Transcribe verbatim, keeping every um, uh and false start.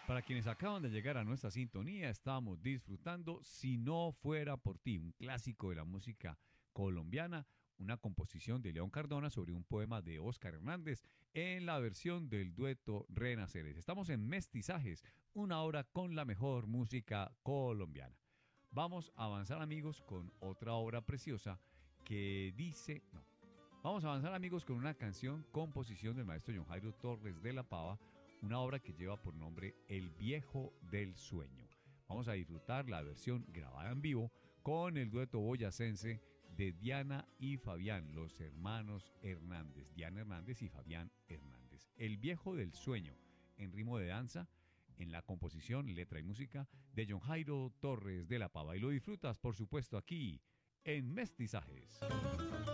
Para quienes acaban de llegar a nuestra sintonía, estábamos disfrutando Si no fuera por ti, un clásico de la música colombiana, una composición de León Cardona sobre un poema de Óscar Hernández en la versión del dueto Renaceres. Estamos en Mestizajes, una hora con la mejor música colombiana. Vamos a avanzar, amigos, con otra obra preciosa que dice... No, vamos a avanzar, amigos, con una canción, composición del maestro John Jairo Torres de la Pava, una obra que lleva por nombre El Viejo del Sueño. Vamos a disfrutar la versión grabada en vivo con el dueto boyacense de Diana y Fabián, los hermanos Hernández, Diana Hernández y Fabián Hernández. El Viejo del Sueño, en ritmo de danza, en la composición, letra y música de John Jairo Torres de la Pava. Y lo disfrutas, por supuesto, aquí en Mestizajes.